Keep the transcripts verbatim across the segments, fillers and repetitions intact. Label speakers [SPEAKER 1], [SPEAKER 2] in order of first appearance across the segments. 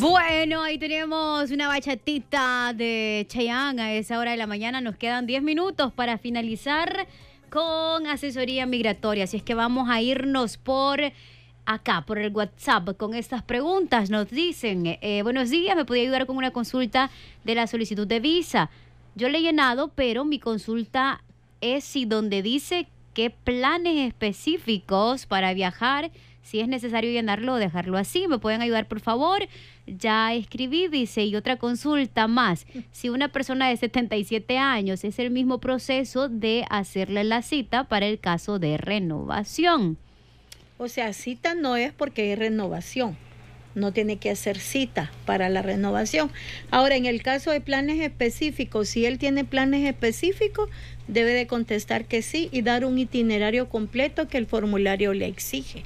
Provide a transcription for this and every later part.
[SPEAKER 1] Bueno, ahí tenemos una bachatita de Chayanne a esa hora de la mañana. Nos quedan diez minutos para finalizar con asesoría migratoria. Así es que vamos a irnos por acá, por el WhatsApp, con estas preguntas. Nos dicen, eh, buenos días, ¿me podría ayudar con una consulta de la solicitud de visa? Yo le he llenado, pero mi consulta es si donde dice qué planes específicos para viajar, si es necesario llenarlo o dejarlo así. ¿Me pueden ayudar, por favor? Ya escribí, dice, y otra consulta más. Si una persona de setenta y siete años, es el mismo proceso de hacerle la cita para el caso de renovación.
[SPEAKER 2] O sea, cita no es porque es renovación. No tiene que hacer cita para la renovación. Ahora, en el caso de planes específicos, si él tiene planes específicos, debe de contestar que sí y dar un itinerario completo que el formulario le exige.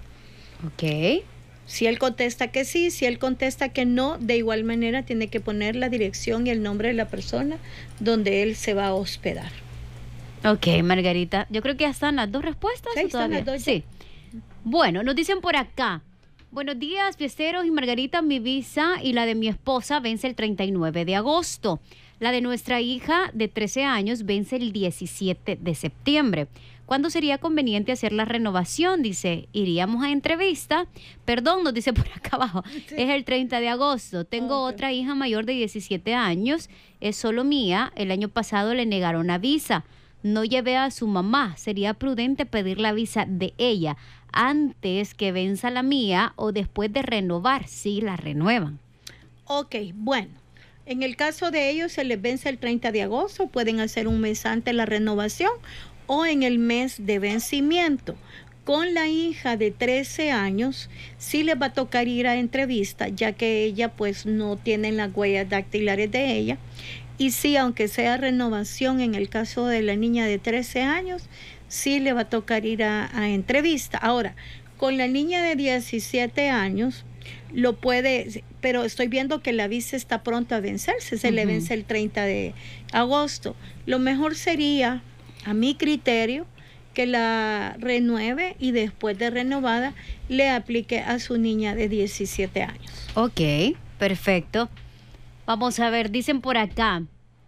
[SPEAKER 1] Ok.
[SPEAKER 2] Si él contesta que sí, si él contesta que no, de igual manera tiene que poner la dirección y el nombre de la persona donde él se va a hospedar.
[SPEAKER 1] Ok, Margarita. Yo creo que ya están las dos respuestas.
[SPEAKER 2] Sí, están las dos.
[SPEAKER 1] Sí. Bueno, nos dicen por acá. Buenos días, fiesteros y Margarita. Mi visa y la de mi esposa vence el treinta y nueve de agosto. La de nuestra hija de trece años vence el diecisiete de septiembre. ¿Cuándo sería conveniente hacer la renovación? Dice, iríamos a entrevista. Perdón, nos dice por acá abajo. Sí. Es el treinta de agosto. Tengo okay. otra hija mayor de diecisiete años. Es solo mía. El año pasado le negaron la visa. No llevé a su mamá. ¿Sería prudente pedir la visa de ella antes que venza la mía o después de renovar? Sí, la renuevan.
[SPEAKER 2] Ok, bueno. En el caso de ellos se les vence el treinta de agosto. Pueden hacer un mes antes la renovación o en el mes de vencimiento. Con la hija de trece años, sí les va a tocar ir a entrevista, ya que ella pues no tiene las huellas dactilares de ella. Y sí, aunque sea renovación, en el caso de la niña de trece años, sí le va a tocar ir a, a entrevista. Ahora, con la niña de diecisiete años, lo puede, pero estoy viendo que la visa está pronto a vencerse, se uh-huh. le vence el treinta de agosto. Lo mejor sería, a mi criterio, que la renueve y después de renovada le aplique a su niña de diecisiete años.
[SPEAKER 1] Ok, perfecto. Vamos a ver, dicen por acá.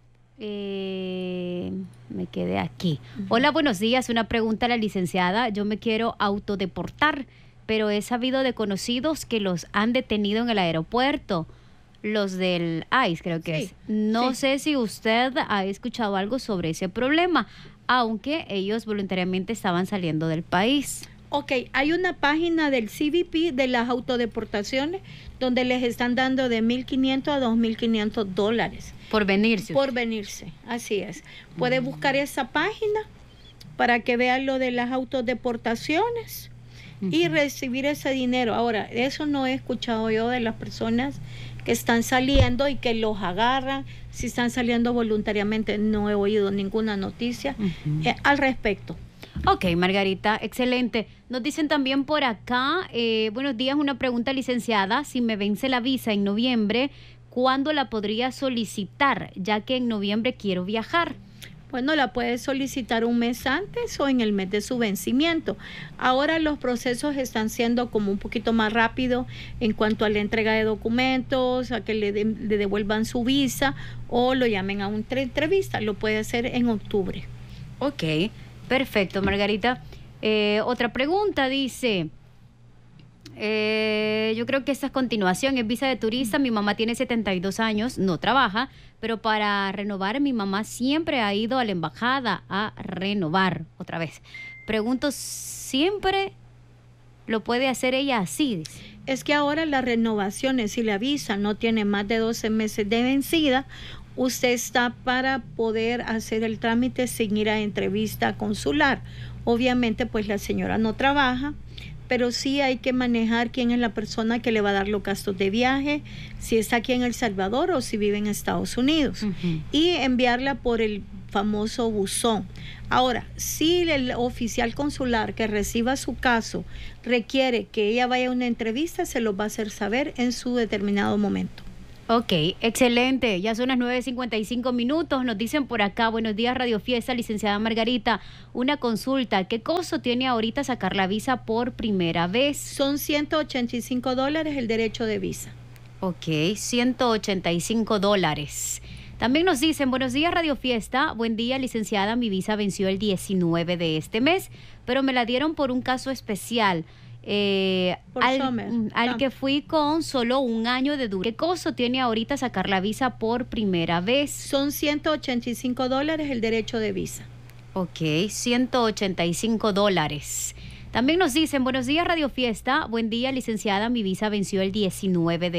[SPEAKER 1] Eh, me quedé aquí. Uh-huh. Hola, buenos días. Una pregunta a la licenciada. Yo me quiero autodeportar, pero he sabido de conocidos que los han detenido en el aeropuerto. Los del I C E, creo que sí, es. No sí. sé si usted ha escuchado algo sobre ese problema, aunque ellos voluntariamente estaban saliendo del país.
[SPEAKER 2] Ok, hay una página del C B P de las autodeportaciones donde les están dando de mil quinientos a dos mil quinientos dólares.
[SPEAKER 1] Por venirse.
[SPEAKER 2] Por venirse, así es. Puede mm. buscar esa página para que vean lo de las autodeportaciones uh-huh. y recibir ese dinero. Ahora, eso no he escuchado yo de las personas que están saliendo y que los agarran. Si están saliendo voluntariamente, no he oído ninguna noticia uh-huh. eh, al respecto.
[SPEAKER 1] Ok, Margarita, excelente. Nos dicen también por acá, eh, buenos días, una pregunta, licenciada. Si me vence la visa en noviembre, ¿cuándo la podría solicitar? Ya que en noviembre quiero viajar.
[SPEAKER 2] Bueno, la puede solicitar un mes antes o en el mes de su vencimiento. Ahora los procesos están siendo como un poquito más rápidos en cuanto a la entrega de documentos, a que le, de, le devuelvan su visa o lo llamen a una entrevista. Lo puede hacer en octubre.
[SPEAKER 1] Ok, perfecto, Margarita. Eh, otra pregunta dice... Eh, yo creo que esta es continuación, es visa de turista. Mi mamá tiene setenta y dos años, no trabaja, pero para renovar mi mamá siempre ha ido a la embajada a renovar otra vez. Pregunto, ¿siempre lo puede hacer ella así?
[SPEAKER 2] Es que ahora las renovaciones, si la visa no tiene más de doce meses de vencida, usted está para poder hacer el trámite sin ir a entrevista consular. Obviamente pues la señora no trabaja, pero sí hay que manejar quién es la persona que le va a dar los gastos de viaje, si está aquí en El Salvador o si vive en Estados Unidos, uh-huh. y enviarla por el famoso buzón. Ahora, si el oficial consular que reciba su caso requiere que ella vaya a una entrevista, se lo va a hacer saber en su determinado momento.
[SPEAKER 1] Ok, excelente. Ya son las nueve cincuenta y cinco minutos. Nos dicen por acá, buenos días, Radio Fiesta, licenciada Margarita. Una consulta, ¿qué costo tiene ahorita sacar la visa por primera vez?
[SPEAKER 2] Son ciento ochenta y cinco dólares el derecho de visa.
[SPEAKER 1] Ok, ciento ochenta y cinco dólares. También nos dicen, buenos días Radio Fiesta, buen día licenciada, mi visa venció el diecinueve de este mes, pero me la dieron por un caso especial. Eh,
[SPEAKER 2] Por
[SPEAKER 1] al,
[SPEAKER 2] Summer.
[SPEAKER 1] al
[SPEAKER 2] Ah.
[SPEAKER 1] que fui con solo un año de duración. ¿Qué costo tiene ahorita sacar la visa por primera vez?
[SPEAKER 2] Son ciento ochenta y cinco dólares el derecho de visa.
[SPEAKER 1] Ok, ciento ochenta y cinco dólares. También nos dicen, buenos días Radio Fiesta, buen día licenciada, mi visa venció el diecinueve de